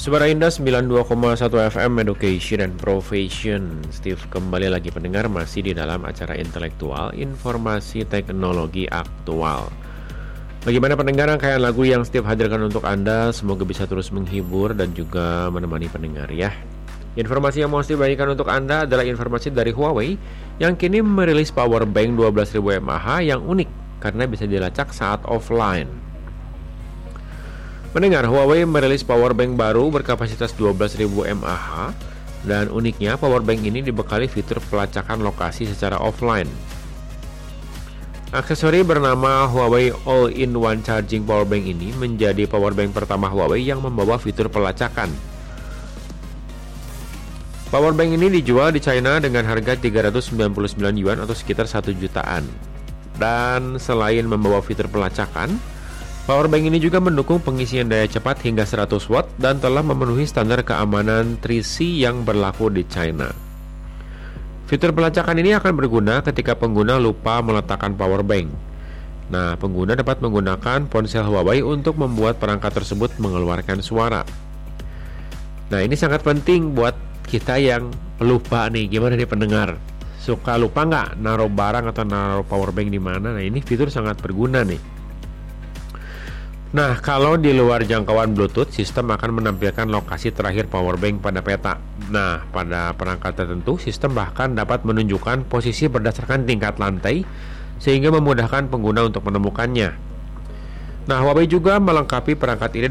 Suara Indah 92,1 FM Education and Profession. Steve kembali lagi pendengar, masih di dalam acara intelektual informasi teknologi aktual. Bagaimana pendengar, rangkaian lagu yang Steve hadirkan untuk Anda semoga bisa terus menghibur dan juga menemani pendengar ya. Informasi yang mau Steve bagikan untuk Anda adalah informasi dari Huawei yang kini merilis power bank 12.000 mAh yang unik karena bisa dilacak saat offline. Mendengar, Huawei merilis power bank baru berkapasitas 12.000 mAh dan uniknya power bank ini dibekali fitur pelacakan lokasi secara offline. Aksesori bernama Huawei All-in-One Charging Power Bank ini menjadi power bank pertama Huawei yang membawa fitur pelacakan. Power bank ini dijual di China dengan harga 399 yuan atau sekitar 1 jutaan. Dan selain membawa fitur pelacakan, powerbank ini juga mendukung pengisian daya cepat hingga 100 watt dan telah memenuhi standar keamanan 3C yang berlaku di China. Fitur pelacakan ini akan berguna ketika pengguna lupa meletakkan powerbank. Nah, pengguna dapat menggunakan ponsel Huawei untuk membuat perangkat tersebut mengeluarkan suara. Nah, ini sangat penting buat kita yang pelupa nih. Gimana nih pendengar? Suka lupa nggak naruh barang atau naruh powerbank di mana? Nah, ini fitur sangat berguna nih. Nah, kalau di luar jangkauan Bluetooth, sistem akan menampilkan lokasi terakhir powerbank pada peta. Nah, pada perangkat tertentu, sistem bahkan dapat menunjukkan posisi berdasarkan tingkat lantai, sehingga memudahkan pengguna untuk menemukannya. Nah, Huawei juga melengkapi perangkat ini